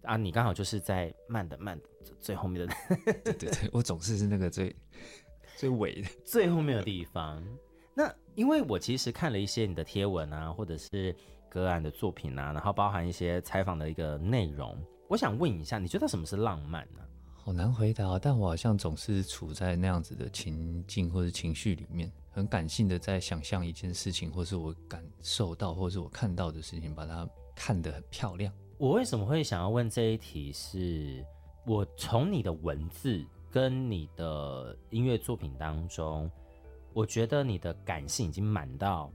啊，你刚好就是在慢的最后面的对对对，我总是那个最尾的最后面的地方。那因为我其实看了一些你的贴文啊，或者是个案的作品啊，然后包含一些采访的一个内容，我想问一下，你觉得什么是浪漫呢？ 好难回答，但我好像总是处在那样子的情境或者情绪里面，很感性的在想象一件事情，或是我感受到，或是我看到的事情，把它看得很漂亮。 我为什么会想要问这一题是，我从你的文字跟你的音乐作品当中，我觉得你的感性已经满到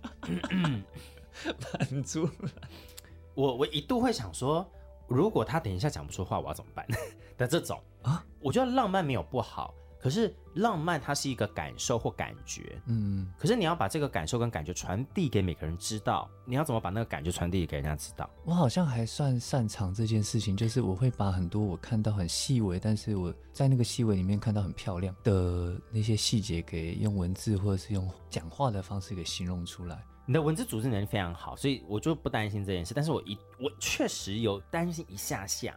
满足了。 我一度会想说，如果他等一下讲不出话，我要怎么办的这种啊？我觉得浪漫没有不好，可是浪漫它是一个感受或感觉，可是你要把这个感受跟感觉传递给每个人知道，你要怎么把那个感觉传递给人家知道？ 我好像还算擅长这件事情，就是我会把很多我看到很细微，但是我在那个细微里面看到很漂亮的那些细节，给用文字或者是用讲话的方式给形容出来。 你的文字组织能力非常好，所以我就不担心这件事。但是我确实有担心一下下，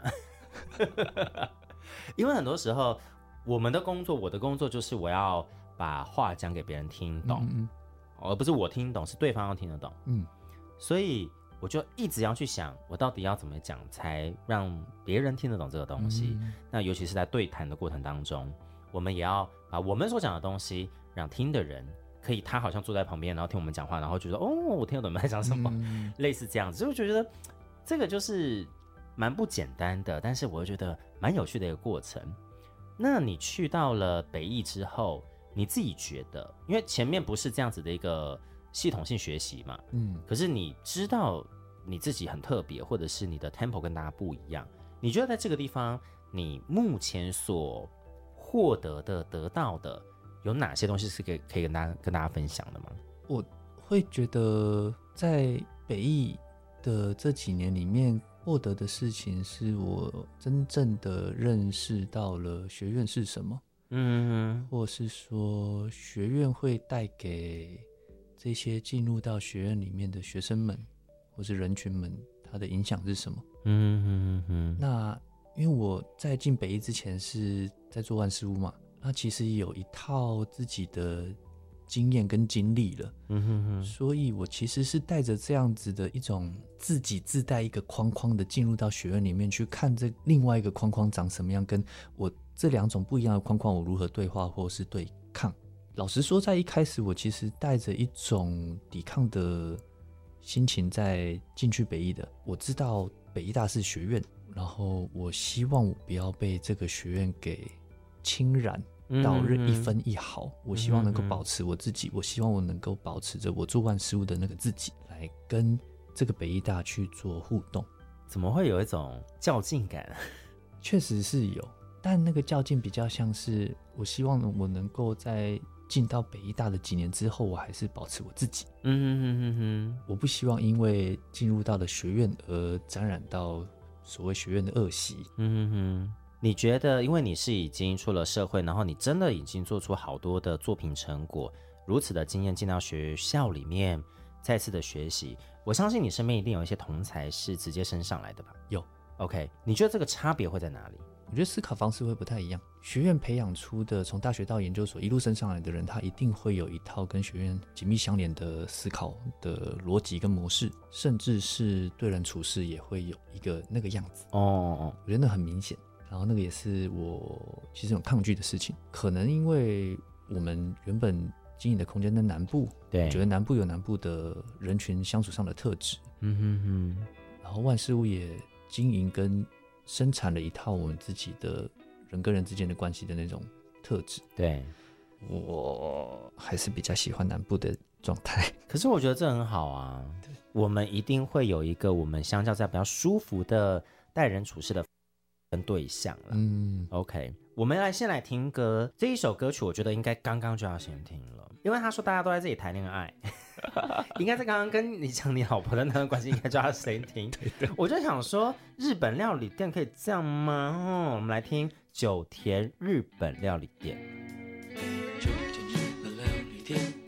因为很多时候我的工作就是我要把话讲给别人听懂，而不是我听懂，是对方要听得懂。所以我就一直要去想，我到底要怎么讲才让别人听得懂这个东西。那尤其是在对谈的过程当中，我们也要把我们所讲的东西让听的人。可以，他好像坐在旁边，然后听我们讲话，然后觉得哦，我听得懂你们在讲什么，类似这样子，所以我觉得这个就是蛮不简单的，但是我又觉得蛮有趣的一个过程。那你去到了北艺之后，你自己觉得，因为前面不是这样子的一个系统性学习嘛，可是你知道你自己很特别，或者是你的 tempo 跟大家不一样，你觉得在这个地方，你目前所获得的、得到的。有哪些东西是可以跟大家分享的吗？ 我会觉得在北艺的这几年里面获得的事情，是我真正的认识到了学院是什么，或是说学院会带给这些进入到学院里面的学生们或是人群们，它的影响是什么。那因为我在进北艺之前是在做万事屋嘛，他其实有一套自己的经验跟经历了，所以我其实是带着这样子的一种自己自带一个框框的进入到学院里面去看这另外一个框框长什么样，跟我这两种不一样的框框我如何对话或是对抗。老实说，在一开始我其实带着一种抵抗的心情在进去北艺的。我知道北艺大是学院，然后我希望我不要被这个学院给侵染到一分一毫，我希望能够保持我自己，我希望我能够保持着我做万事屋的那个自己，来跟这个北艺大去做互动。 怎么会有一种较劲感？ 确实是有，但那个较劲比较像是我希望我能够在进到北艺大的几年之后，我还是保持我自己。我不希望因为进入到了学院而沾染到所谓学院的恶习。 你觉得，因为你是已经出了社会，然后你真的已经做出好多的作品成果，如此的经验进到学校里面，再次的学习，我相信你身边一定有一些同才是直接升上来的吧？ 有。 OK， 你觉得这个差别会在哪里？ 我觉得思考方式会不太一样。学院培养出的从大学到研究所一路升上来的人，他一定会有一套跟学院紧密相连的思考的逻辑跟模式，甚至是对人处事也会有一个那个样子。我觉得那很明显。然后那个也是我其实很抗拒的事情，可能因为我们原本经营的空间在南部，对，我觉得南部有南部的人群相处上的特质，然后万事屋也经营跟生产了一套我们自己的人跟人之间的关系的那种特质，对，我还是比较喜欢南部的状态。 可是我觉得这很好啊，我们一定会有一个我们相较在比较舒服的待人处事的跟对象了。OK， 我们先来听歌。这一首歌曲我觉得应该刚刚就要先听了，因为他说大家都在这里谈恋爱应该在刚刚跟你讲你老婆的那段关系应该就要先听对，我就想说日本料理店可以这样吗？我们来听九田日本料理店。 九田日本料理店